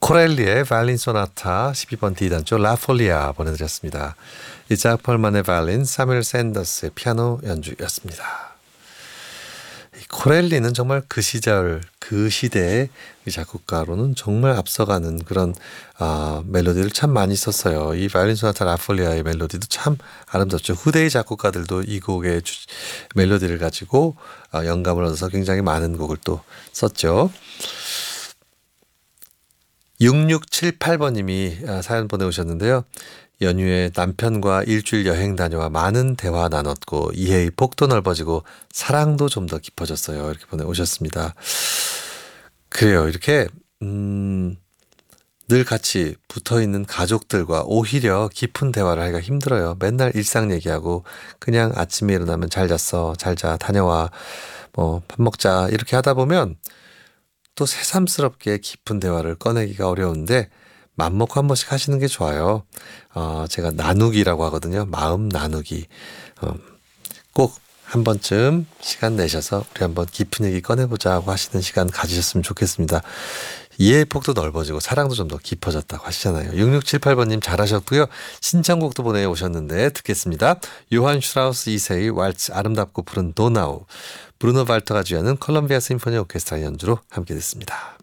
코렐리의 바이올린 소나타 12번 D단조 라폴리아 보내드렸습니다. 이작 펄만의 바이올린, 사뮤엘 샌더스의 피아노 연주였습니다. 코렐리는 정말 그 시절, 그 시대의 작곡가로는 정말 앞서가는 그런 멜로디를 참 많이 썼어요. 이 바이올린 소나타 라폴리아의 멜로디도 참 아름답죠. 후대의 작곡가들도 이 곡의 멜로디를 가지고 영감을 얻어서 굉장히 많은 곡을 또 썼죠. 6678번님이 사연 보내오셨는데요. 연휴에 남편과 일주일 여행 다녀와 많은 대화 나눴고 이해의 폭도 넓어지고 사랑도 좀 더 깊어졌어요. 이렇게 보내오셨습니다. 그래요. 이렇게 늘 같이 붙어있는 가족들과 오히려 깊은 대화를 하기가 힘들어요. 맨날 일상 얘기하고 그냥 아침에 일어나면 잘 잤어, 잘 자, 다녀와, 밥 먹자 이렇게 하다 보면 또 새삼스럽게 깊은 대화를 꺼내기가 어려운데 맘먹고 한 번씩 하시는 게 좋아요. 제가 나누기라고 하거든요. 마음 나누기. 꼭 한 번쯤 시간 내셔서 우리 한번 깊은 얘기 꺼내보자 하고 하시는 시간 가지셨으면 좋겠습니다. 이해의 폭도 넓어지고 사랑도 좀 더 깊어졌다고 하시잖아요. 6678번님 잘하셨고요. 신청곡도 보내오셨는데 듣겠습니다. 요한 슈트라우스 2세의 왈츠 아름답고 푸른 도나우, 브루노 발터가 주연은 콜롬비아 심포니 오케스트라 연주로 함께 듣습니다.